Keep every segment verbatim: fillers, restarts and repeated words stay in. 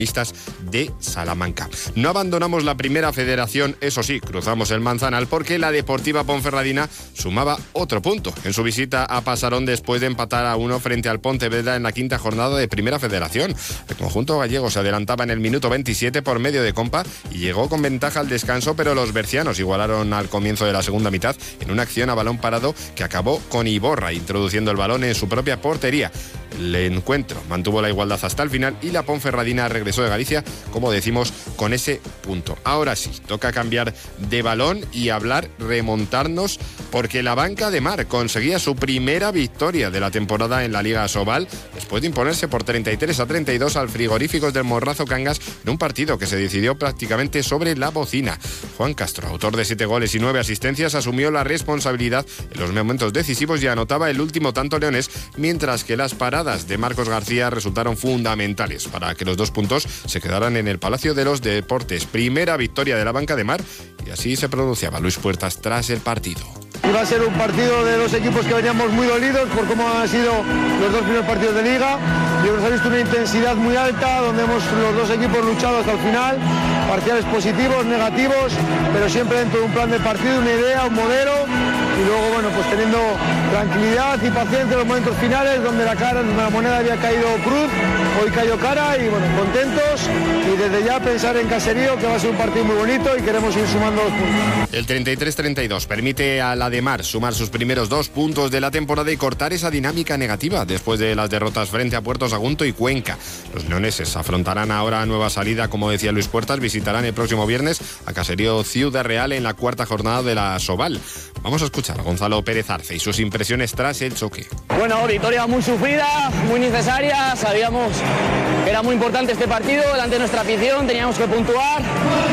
de Salamanca. No abandonamos la primera federación, eso sí, cruzamos el Manzanal porque la Deportiva Ponferradina sumaba otro punto en su visita a Pasarón después de empatar a uno frente al Pontevedra en la quinta jornada de primera federación. El conjunto gallego se adelantaba en el minuto veintisiete por medio de Compa y llegó con ventaja al descanso, pero los bercianos igualaron al comienzo de la segunda mitad en una acción a balón parado que acabó con Iborra introduciendo el balón en su propia portería. El encuentro mantuvo la igualdad hasta el final y la Ponferradina regresó de Galicia, como decimos, con ese punto. Ahora sí, toca cambiar de balón y hablar, remontarnos, porque la Banca de Mar conseguía su primera victoria de la temporada en la Liga Asobal, después de imponerse por treinta y tres a treinta y dos al Frigoríficos del Morrazo Cangas en un partido que se decidió prácticamente sobre la bocina. Juan Castro, autor de siete goles y nueve asistencias, asumió la responsabilidad en los momentos decisivos y anotaba el último tanto leonés, mientras que las paradas de Marcos García resultaron fundamentales para que los dos puntos se quedaran en el Palacio de los Deportes. Primera victoria de la Banca de Mar, y así se pronunciaba Luis Puertas tras el partido. Iba a ser un partido de dos equipos que veníamos muy dolidos por cómo han sido los dos primeros partidos de Liga. Yo creo que se ha visto una intensidad muy alta, donde hemos los dos equipos luchado hasta el final, parciales positivos, negativos, pero siempre dentro de un plan de partido, una idea, un modelo, y luego, bueno, pues teniendo tranquilidad y paciencia en los momentos finales, donde la, cara, donde la moneda había caído cruz, hoy cayó cara, y bueno, contentos, y desde ya pensar en caserío, que va a ser un partido muy bonito y queremos ir sumando los puntos. El treinta y tres treinta y dos permite a la de Mar sumar sus primeros dos puntos de la temporada y cortar esa dinámica negativa después de las derrotas frente a Puerto Sagunto y Cuenca. Los leoneses afrontarán ahora nueva salida, como decía Luis Puertas, visitarán el próximo viernes a Caserío Ciudad Real en la cuarta jornada de la Asobal. Vamos a escuchar a Gonzalo Pérez Arce y sus impresiones tras el choque. Bueno, victoria muy sufrida, muy necesaria, sabíamos que era muy importante este partido, delante de nuestra afición, teníamos que puntuar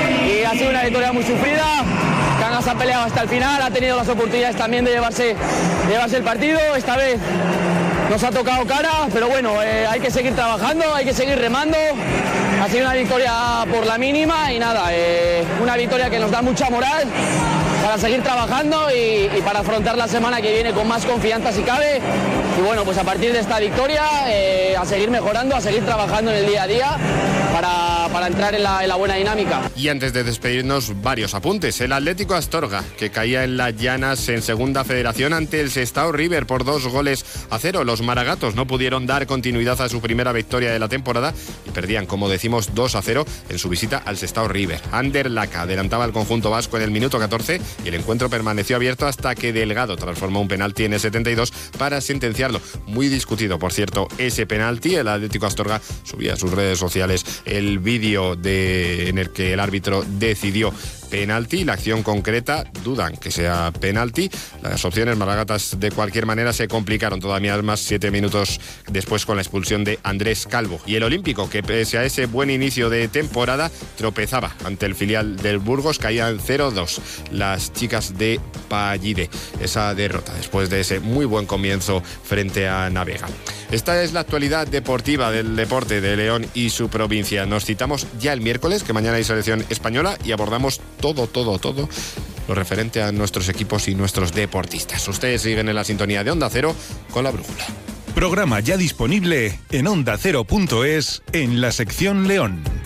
y ha sido una victoria muy sufrida. Cangas ha peleado hasta el final, ha tenido las oportunidades también de llevarse, de llevarse el partido. Esta vez nos ha tocado cara, pero bueno, eh, hay que seguir trabajando, hay que seguir remando. Ha sido una victoria por la mínima y nada, eh, una victoria que nos da mucha moral para seguir trabajando y, y para afrontar la semana que viene con más confianza si cabe. Y bueno, pues a partir de esta victoria, eh, a seguir mejorando, a seguir trabajando en el día a día para, para entrar en la, en la buena dinámica. Y antes de despedirnos, varios apuntes. El Atlético Astorga, que caía en las llanas en segunda federación ante el Sestao River por dos goles a cero. Los maragatos no pudieron dar continuidad a su primera victoria de la temporada y perdían, como decimos, dos a cero en su visita al Sestao River. Ander Laca adelantaba al conjunto vasco en el minuto catorce y el encuentro permaneció abierto hasta que Delgado transformó un penalti en el setenta y dos para sentenciarlo. Muy discutido, por cierto, ese penalti. El Atlético Astorga subía a sus redes sociales el vídeo de, en el que el árbitro decidió penalti. La acción concreta dudan que sea penalti. Las opciones maragatas de cualquier manera se complicaron todavía más siete minutos después con la expulsión de Andrés Calvo. Y el Olímpico, que pese a ese buen inicio de temporada, tropezaba ante el filial del Burgos, caían cero dos las chicas de Pallide. Esa derrota después de ese muy buen comienzo frente a Navega. Esta es la actualidad deportiva del deporte de León y su provincia. Nos citamos ya el miércoles, que mañana hay selección española, y abordamos todo, todo, todo lo referente a nuestros equipos y nuestros deportistas. Ustedes siguen en la sintonía de Onda Cero con La Brújula. Programa ya disponible en onda cero punto es en la sección León.